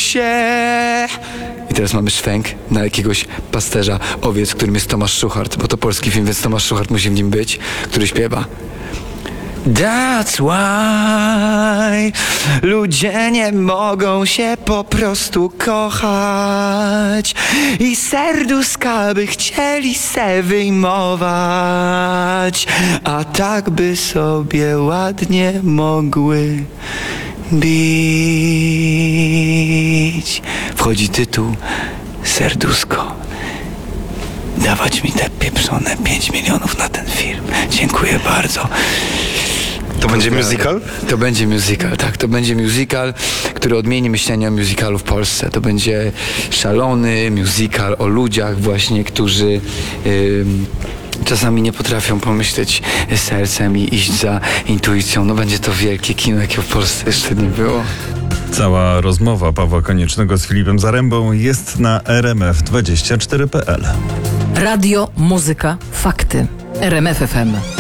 się. I teraz mamy szwęk na jakiegoś pasterza owiec, którym jest Tomasz Szuchart, bo to polski film, więc Tomasz Szuchart musi w nim być, który śpiewa. That's why ludzie nie mogą się po prostu kochać i serduszka by chcieli se wyjmować, a tak by sobie ładnie mogły bić. Wchodzi tytuł Serduszko. Dawać mi te pieprzone 5 milionów na ten film. Dziękuję bardzo. To będzie musical? To będzie musical, tak. To będzie musical, który odmieni myślenie o musicalu w Polsce. To będzie szalony musical o ludziach właśnie, którzy czasami nie potrafią pomyśleć sercem i iść za intuicją. No będzie to wielkie kino, jakiego w Polsce jeszcze nie było. Cała rozmowa Pawła Koniecznego z Filipem Zarembą jest na rmf24.pl. Radio, muzyka, fakty. RMF FM.